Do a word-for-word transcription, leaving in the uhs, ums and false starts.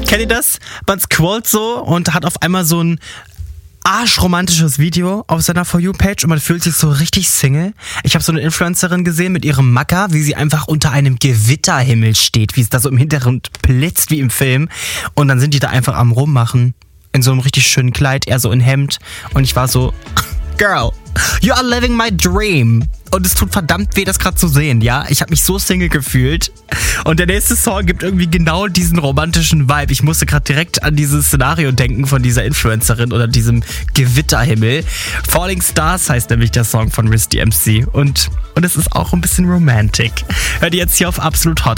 Kennt ihr das? Man scrollt so und hat auf einmal so ein arschromantisches Video auf seiner For You-Page und man fühlt sich so richtig Single. Ich habe so eine Influencerin gesehen mit ihrem Macker, wie sie einfach unter einem Gewitterhimmel steht, wie es da so im Hintergrund blitzt wie im Film. Und dann sind die da einfach am Rummachen. In so einem richtig schönen Kleid, er so in Hemd. Und ich war so, Girl, you are living my dream. Und es tut verdammt weh, das gerade zu sehen, ja? Ich habe mich so Single gefühlt. Und der nächste Song gibt irgendwie genau diesen romantischen Vibe. Ich musste gerade direkt an dieses Szenario denken von dieser Influencerin oder diesem Gewitterhimmel. Falling Stars heißt nämlich der Song von Riz D M C. Und, und es ist auch ein bisschen romantic. Hört ihr jetzt hier auf Absolut Hot.